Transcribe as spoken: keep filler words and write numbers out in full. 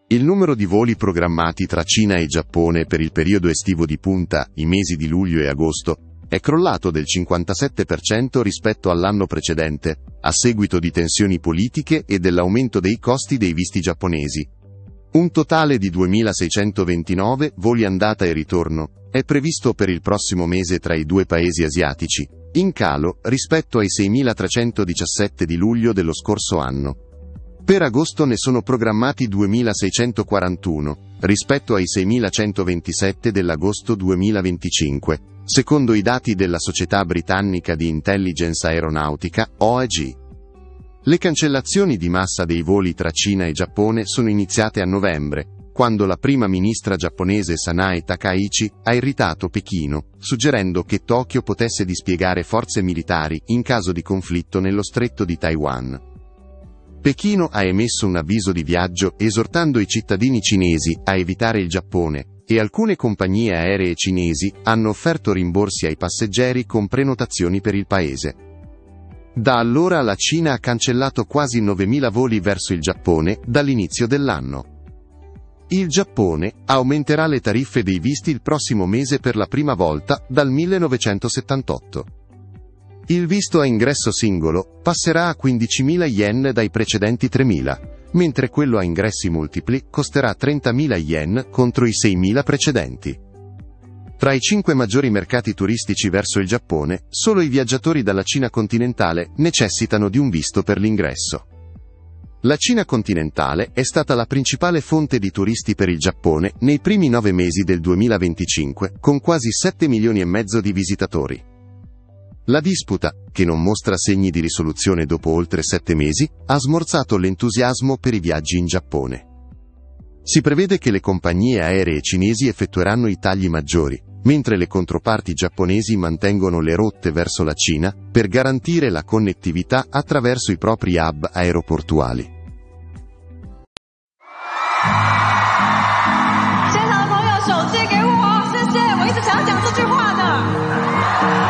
Il numero di voli programmati tra Cina e Giappone per il periodo estivo di punta, i mesi di luglio e agosto, è crollato del cinquantasette per cento rispetto all'anno precedente, a seguito di tensioni politiche e dell'aumento dei costi dei visti giapponesi. Un totale di duemilaseicentoventinove voli andata e ritorno è previsto per il prossimo mese tra i due paesi asiatici, in calo rispetto ai seimilatrecentodiciassette di luglio dello scorso anno. Per agosto ne sono programmati duemilaseicentoquarantuno, rispetto ai seimilacentoventisette dell'agosto duemilaventicinque, secondo i dati della società britannica di intelligence aeronautica, O A G. Le cancellazioni di massa dei voli tra Cina e Giappone sono iniziate a novembre, quando la prima ministra giapponese Sanae Takaichi ha irritato Pechino, suggerendo che Tokyo potesse dispiegare forze militari in caso di conflitto nello stretto di Taiwan. Pechino ha emesso un avviso di viaggio esortando i cittadini cinesi a evitare il Giappone, e alcune compagnie aeree cinesi hanno offerto rimborsi ai passeggeri con prenotazioni per il paese. Da allora la Cina ha cancellato quasi novemila voli verso il Giappone dall'inizio dell'anno. Il Giappone aumenterà le tariffe dei visti il prossimo mese per la prima volta dal millenovecentosettantotto. Il visto a ingresso singolo passerà a quindicimila yen dai precedenti tremila, mentre quello a ingressi multipli costerà trentamila yen contro i seimila precedenti. Tra i cinque maggiori mercati turistici verso il Giappone, solo i viaggiatori dalla Cina continentale necessitano di un visto per l'ingresso. La Cina continentale è stata la principale fonte di turisti per il Giappone nei primi nove mesi del duemilaventicinque, con quasi sette milioni e mezzo di visitatori. La disputa, che non mostra segni di risoluzione dopo oltre sette mesi, ha smorzato l'entusiasmo per i viaggi in Giappone. Si prevede che le compagnie aeree cinesi effettueranno i tagli maggiori, mentre le controparti giapponesi mantengono le rotte verso la Cina per garantire la connettività attraverso i propri hub aeroportuali.